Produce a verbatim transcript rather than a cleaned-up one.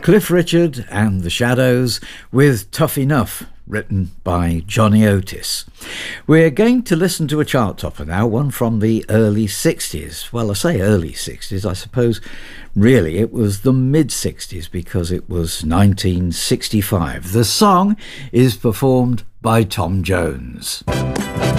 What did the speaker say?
Cliff Richard and the Shadows with Tough Enough, written by Johnny Otis. We're going to listen to a chart topper now, one from the early sixties. Well, I say early sixties, I suppose really it was the mid-sixties because it was nineteen sixty-five. The song is performed by Tom Jones.